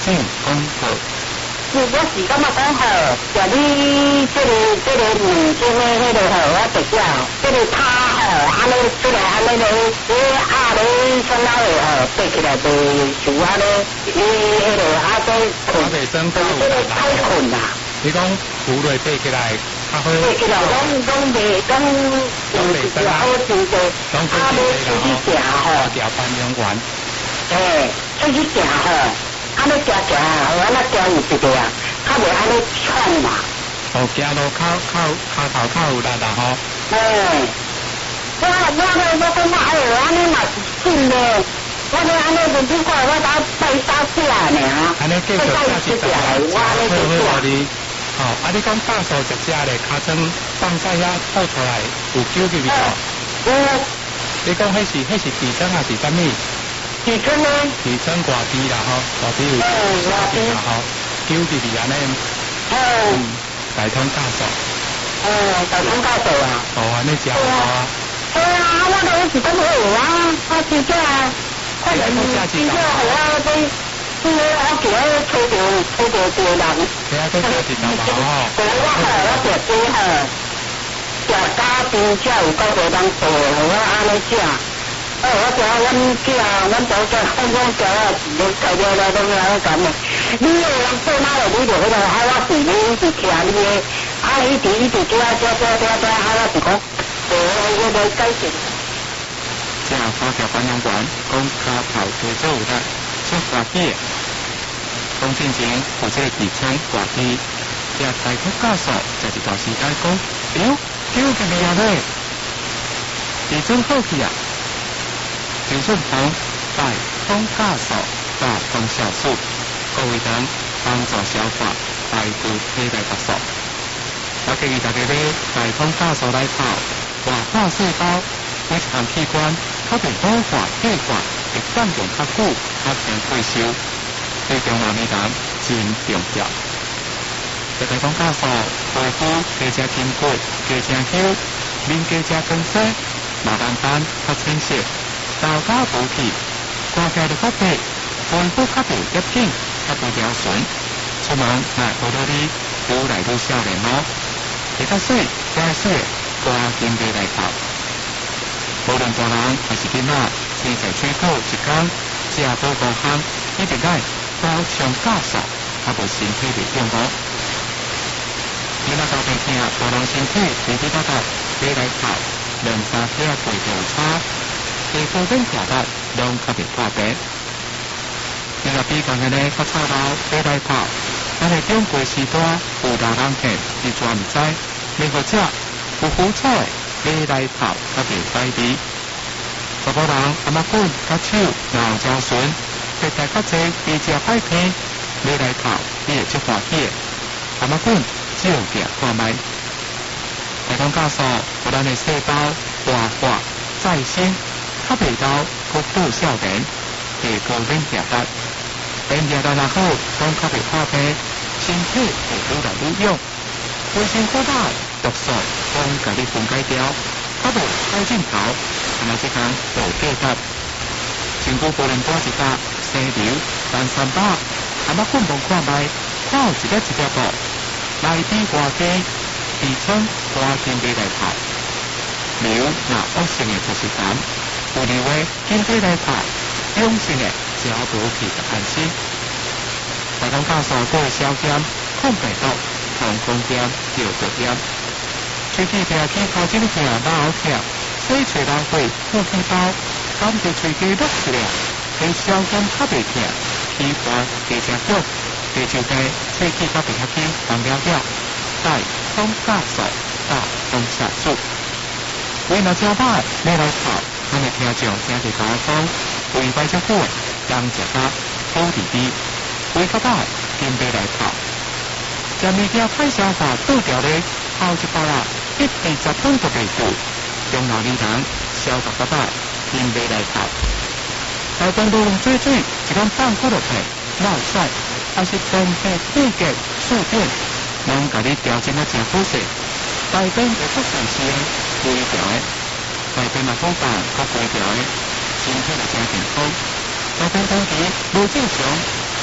请讲好。 我是感觉讲吼，就你这个面筋的迄个吼，我直接这个塔吼，安尼出来安尼咧，压咧上老的吼，爬起来就像安尼，迄个这袂升高有力太困啦。 你讲浮落爬起来，较好。 爬起来拢袂升啊，好真多，啊，要出去行吼， 调班两元。 出去行吼。安尼行，安尼行伊一个啊，较袂安尼喘嘛。 哦，行路骹头较有力啦吼。 我讲安尼嘛是真的，我讲安尼你看我打拜三只呢。 安尼继续食一只来，我安尼就好，啊！你讲大手食食咧，尻川放在遐吐出来，有揪入去无？你讲迄是地层还是啥物？ 地层呢？ 地层外地啦吼，外地有外地啦吼，揪入去安尼。大通大手。 大通大手啊！ 安尼食啊！ 我都是讲好啊，我真正快点真正我这我叫吹着别人。 你啊，这是干嘛哦？ 我食鸡吼，食家己才有够多人做，我安尼食。我食阮囝，阮祖仔放讲食啊，你大家来都来咁的。你有人做哪个，你就迄个啊，我是你是听你的，啊一直叫，啊我是讲，我来改进。 这发条班养馆，讲骹头做做有得，出大起。讲进前有这个地层挂机，这大科教授在一段时间讲，哟，叫个咩啊咧？地层好去啊！陈顺鹏、大通教授、大通酵素，各位人帮助消化，排除体内毒素。我建议大家咧，大通教授来泡，活化细胞，每一项器官，较袂老化退化，会干用较久，较轻退烧。对中老年人真重要。大通教授皮肤加加筋骨，加加腰，面加加光泽，毛斑斑较清晰。头壳无去，看起来就较白，皮肤较袂结紧，较不条顺。出门若看到你愈来愈少年咯，会较水，加水，赶紧买来泡。无论大人还是囡仔，生在水果一天食饱5项，一定爱补充酵素，较无身体袂中哦。囡仔交病痛，大人身体滴滴答答买来泡，2-3片配着差。皮肤变漂白，拢较袂破病。你若比讲个咧，较臭老，买来泡，但是中过时代有大人骗，你全唔知。你或者有腐臭的，买来泡较袂歹味。查甫人阿妈粉、甲手、脑胶醇，血糖较济，比食歹片，买来泡你会足欢喜的。阿妈粉照镜看卖。大通教授有咱的细胞活化再生。较袂到国度少年，地高免病力，免疫力若好，讲较袂破病，身体会愈来愈勇。卫生古代毒素讲甲你分解掉，较无开镜头，安尼即工无价值。身躯不能多一搭，生瘤、单三把，阿妈滚动看卖，看有一粒布，内底外基，鼻川赶紧买来泡。瘤若恶性的就是痰。有例话，紧体来泡，中性的只要无去就安心。大通教授过消减，抗病毒，抗风险，叫做点。喙齿痛起，头颈痛，脑后痛，洗嘴流血，呼吸道，感觉喙齿落一粒，会消减较袂痛，气管加正足，地就地，喙齿较袂遐起，放了了。大通教授，大通下素，为若食饱，买来泡。咱的听众听着甲我讲，胃歹足久的，人食甲好滴滴，胃较饱紧买来泡。食物件歹消化倒掉咧，泡一包啊，1-10分都袂够。中老年人消化较饱，紧买来泡。大肠无用水一碗半骨落去，落屎，还是便秘、气结、宿便，拢甲你调整啊正好势，大便会出善事的，规条的。大便嘛好办，较规条的，身体就真健康。大便当时无正常，血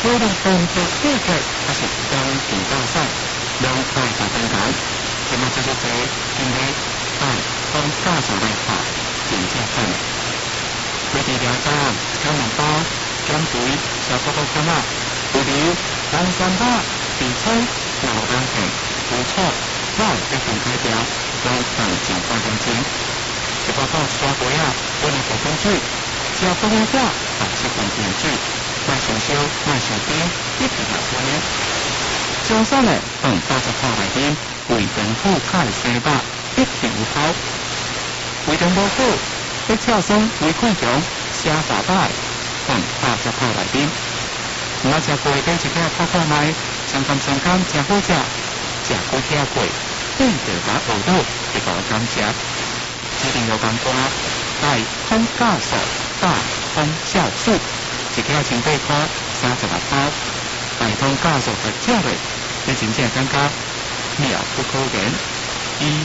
可能动作细节还是当地大赛，两大大分解。那么这些者因为按当家属来看，并且看。佢哋两家金门包、金队、小波波金啊，有料、南山巴、地村、老安平、不错，我一定开表，来等情况认真。一包包刷杯啊，我哋部分水，只要放一下，把这份点水，卖上烧，卖上冰，一定来过呢。上山呢，放80块内面，为政府开3百，一定有跑。为政府好。一跳绳为困强，写3摆，放80块内面。唔好食过跟一条泡泡麦，相干相干真好食，食过听过，变着把耳朵一个感谢。一定要讲歌，大通教授，大通酵素，一条1,800块，36包。大通教授的价位，你真正感觉妙不可言。以